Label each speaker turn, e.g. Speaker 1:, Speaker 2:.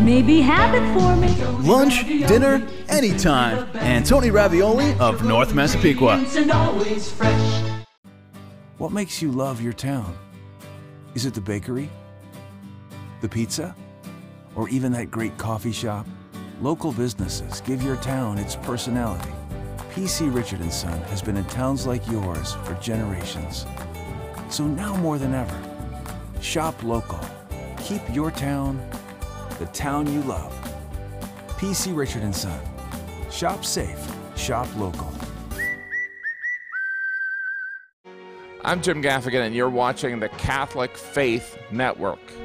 Speaker 1: Maybe have it for me.
Speaker 2: Lunch, dinner, anytime. Antoni Ravioli of North Massapequa.
Speaker 3: What makes you love your town? Is it the bakery? The pizza? Or even that great coffee shop? Local businesses give your town its personality. P.C. Richard & Son has been in towns like yours for generations. So now more than ever, shop local. Keep your town the town you love. P.C. Richard & Son. Shop safe. Shop local.
Speaker 4: I'm Jim Gaffigan, and you're watching the Catholic Faith Network.